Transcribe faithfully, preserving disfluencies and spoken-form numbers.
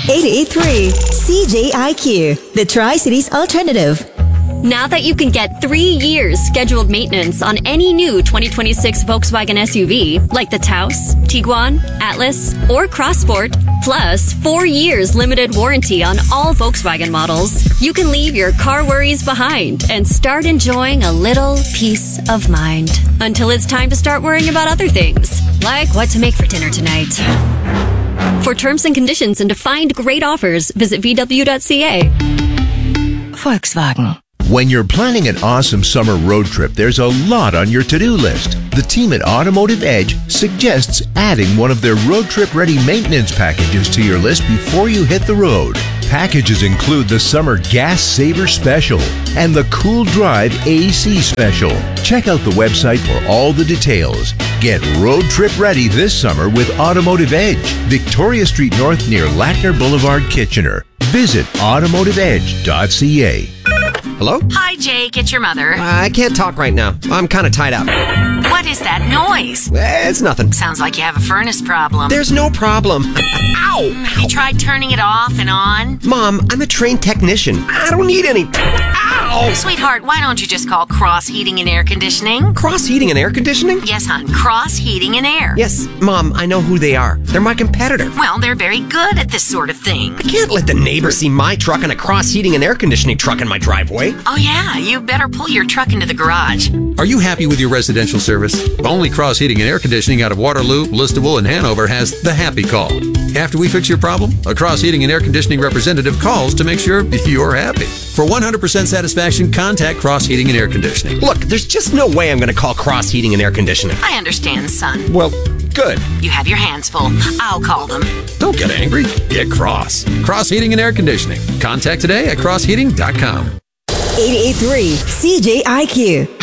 eight eight three C J I Q, the Tri-Cities Alternative. Now that you can get three years scheduled maintenance on any new twenty twenty-six Volkswagen S U V, like the Taos, Tiguan, Atlas, or Crossport, plus four years limited warranty on all Volkswagen models, you can leave your car worries behind and start enjoying a little peace of mind. Until it's time to start worrying about other things, like what to make for dinner tonight. For terms and conditions and to find great offers, visit V W dot C A. Volkswagen. When you're planning an awesome summer road trip, there's a lot on your to-do list. The team at Automotive Edge suggests adding one of their road trip-ready maintenance packages to your list before you hit the road. Packages include the Summer Gas Saver Special and the Cool Drive A C Special. Check out the website for all the details. Get road trip ready this summer with Automotive Edge, Victoria Street North near Lackner Boulevard, Kitchener. Visit automotive edge dot C A. Hello? Hi, Jake. It's your mother. Uh, I can't talk right now. I'm kind of tied up. What is that noise? Eh, It's nothing. Sounds like you have a furnace problem. There's no problem. Ow! Have you tried turning it off and on? Mom, I'm a trained technician. I don't need any. Ow! Sweetheart, why don't you just call Cross Heating and Air Conditioning? Cross heating and air conditioning? Yes, hon. Cross Heating and Air. Yes, Mom, I know who they are. They're my competitor. Well, they're very good at this sort of thing. I can't let the neighbor see my truck and a Cross Heating and Air Conditioning truck in my driveway. Oh, yeah. You better pull your truck into the garage. Are you happy with your residential service? Only Cross Heating and Air Conditioning out of Waterloo, Listowel, and Hanover has the Happy Call. After we fix your problem, a Cross Heating and Air Conditioning representative calls to make sure you're happy. For one hundred percent satisfaction, contact Cross Heating and Air Conditioning. Look, there's just no way I'm going to call Cross Heating and Air Conditioning. I understand, son. Well, good. You have your hands full. I'll call them. Don't get angry. Get cross. Cross Heating and Air Conditioning. Contact today at cross heating dot com. eight eight three C J I Q.